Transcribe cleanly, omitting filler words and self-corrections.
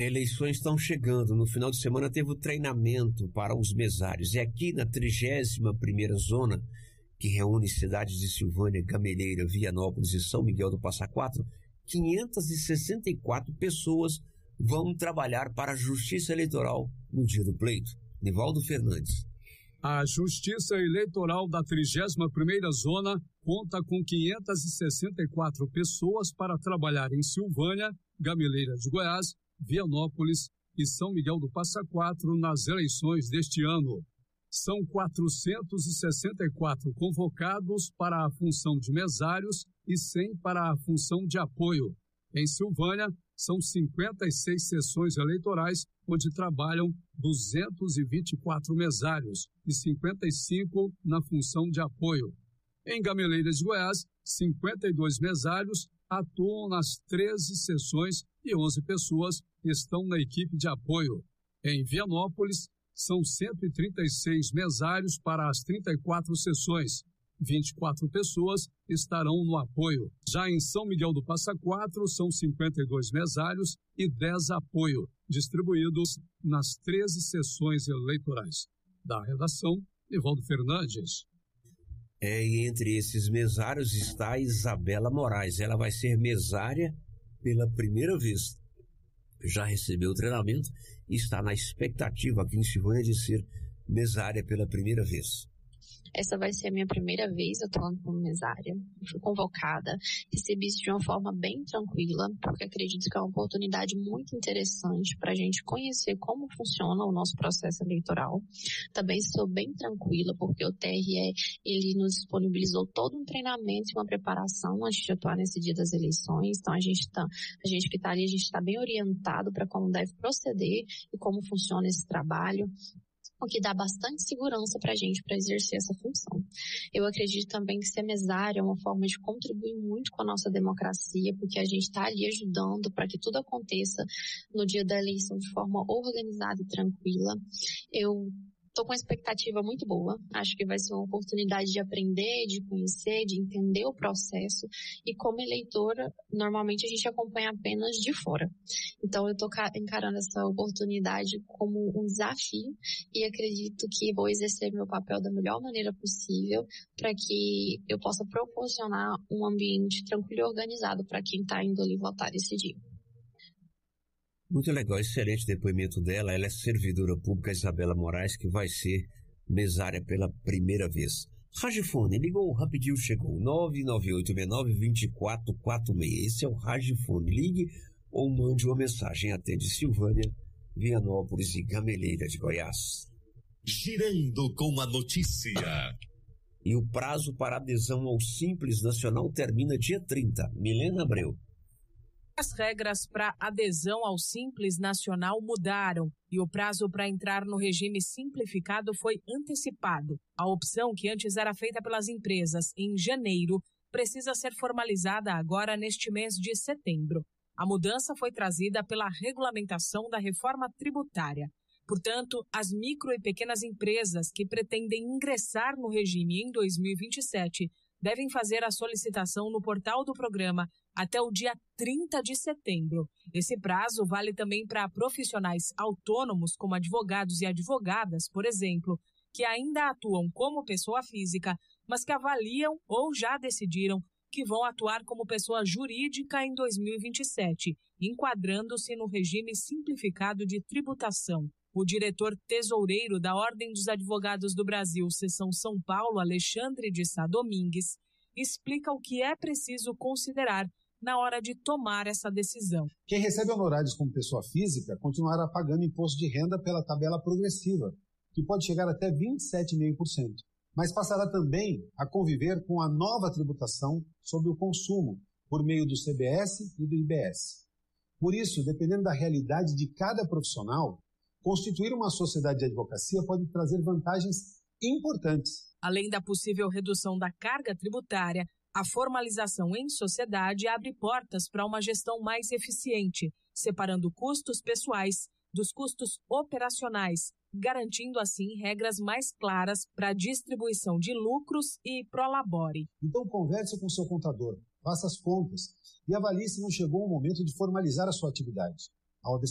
Eleições estão chegando. No final de semana teve o treinamento para os mesários. E aqui na 31ª zona, que reúne cidades de Silvânia, Gameleira, Vianópolis e São Miguel do Passa Quatro, 564 pessoas vão trabalhar para a Justiça Eleitoral no dia do pleito. Nivaldo Fernandes. A Justiça Eleitoral da 31ª Zona conta com 564 pessoas para trabalhar em Silvânia, Gameleira de Goiás, Vianópolis e São Miguel do Passa Quatro nas eleições deste ano. São 464 convocados para a função de mesários e 100 para a função de apoio. Em Silvânia, são 56 sessões eleitorais, onde trabalham 224 mesários e 55 na função de apoio. Em Gameleira de Goiás, 52 mesários atuam nas 13 sessões e 11 pessoas estão na equipe de apoio. Em Vianópolis, são 136 mesários para as 34 sessões. 24 pessoas estarão no apoio. Já em São Miguel do Passa Quatro, são 52 mesários e 10 apoio, distribuídos nas 13 sessões eleitorais. Da redação, Nivaldo Fernandes. E entre esses mesários está a Isabela Moraes. Ela vai ser mesária pela primeira vez. Já recebeu o treinamento e está na expectativa aqui em Silvânia de ser mesária pela primeira vez. Essa vai ser a minha primeira vez atuando como mesária. Fui convocada, recebi isso de uma forma bem tranquila, porque acredito que é uma oportunidade muito interessante para a gente conhecer como funciona o nosso processo eleitoral. Também estou bem tranquila, porque o TRE ele nos disponibilizou todo um treinamento e uma preparação antes de atuar nesse dia das eleições. Então a gente que está ali, a gente está bem orientado para como deve proceder e como funciona esse trabalho, o que dá bastante segurança para a gente para exercer essa função. Eu acredito também que ser mesário é uma forma de contribuir muito com a nossa democracia, porque a gente está ali ajudando para que tudo aconteça no dia da eleição de forma organizada e tranquila. Eu estou com uma expectativa muito boa, acho que vai ser uma oportunidade de aprender, de conhecer, de entender o processo, e como eleitora, normalmente a gente acompanha apenas de fora. Então eu estou encarando essa oportunidade como um desafio e acredito que vou exercer meu papel da melhor maneira possível para que eu possa proporcionar um ambiente tranquilo e organizado para quem está indo ali votar esse dia. Muito legal, excelente depoimento dela. Ela é servidora pública, Isabela Moraes, que vai ser mesária pela primeira vez. Ragifone, ligou rapidinho, chegou 99869-2446. Esse é o Ragifone. Ligue ou mande uma mensagem até de Silvânia, Vianópolis e Gameleira de Goiás. Girando com a notícia. E o prazo para adesão ao Simples Nacional termina dia 30. Milena Abreu. As regras para adesão ao Simples Nacional mudaram e o prazo para entrar no regime simplificado foi antecipado. A opção, que antes era feita pelas empresas em janeiro, precisa ser formalizada agora neste mês de setembro. A mudança foi trazida pela regulamentação da reforma tributária. Portanto, as micro e pequenas empresas que pretendem ingressar no regime em 2027 devem fazer a solicitação no portal do programa até o dia 30 de setembro. Esse prazo vale também para profissionais autônomos, como advogados e advogadas, por exemplo, que ainda atuam como pessoa física, mas que avaliam ou já decidiram que vão atuar como pessoa jurídica em 2027, enquadrando-se no regime simplificado de tributação. O diretor tesoureiro da Ordem dos Advogados do Brasil, Seção São Paulo, Alexandre de Sá Domingues, explica o que é preciso considerar na hora de tomar essa decisão. Quem recebe honorários como pessoa física continuará pagando imposto de renda pela tabela progressiva, que pode chegar até 27,5%, mas passará também a conviver com a nova tributação sobre o consumo, por meio do CBS e do IBS. Por isso, dependendo da realidade de cada profissional, constituir uma sociedade de advocacia pode trazer vantagens importantes. Além da possível redução da carga tributária, a formalização em sociedade abre portas para uma gestão mais eficiente, separando custos pessoais dos custos operacionais, garantindo assim regras mais claras para a distribuição de lucros e prolabore. Então converse com seu contador, faça as contas e avalie se não chegou o momento de formalizar a sua atividade. Ao